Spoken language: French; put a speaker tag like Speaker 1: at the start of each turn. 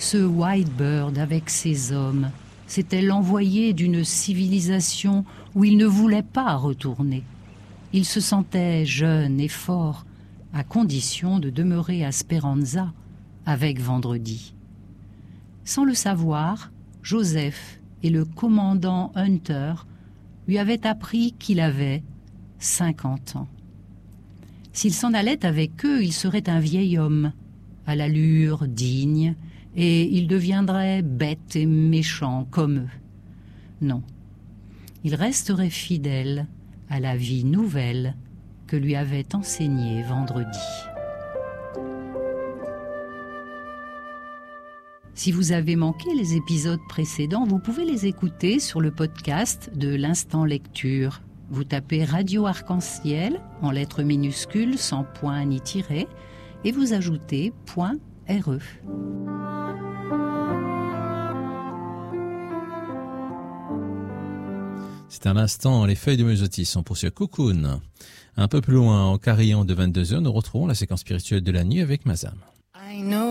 Speaker 1: Ce Whitebird avec ses hommes, c'était l'envoyé d'une civilisation où il ne voulait pas retourner. Il se sentait jeune et fort, à condition de demeurer à Speranza avec Vendredi. Sans le savoir, Joseph et le commandant Hunter lui avaient appris qu'il avait 50 ans. S'il s'en allait avec eux, il serait un vieil homme, à l'allure digne, et il deviendrait bête et méchant comme eux. Non, il resterait fidèle à la vie nouvelle que lui avait enseignée Vendredi. Si vous avez manqué les épisodes précédents, vous pouvez les écouter sur le podcast de l'Instant Lecture. Vous tapez Radio Arc-en-Ciel en lettres minuscules sans point ni tiret et vous ajoutez .re.
Speaker 2: C'est un instant, les feuilles de Myosotis. On poursuit Cocoon. Un peu plus loin, en carillon de 22h, nous retrouvons la séquence spirituelle de la nuit avec Mazam.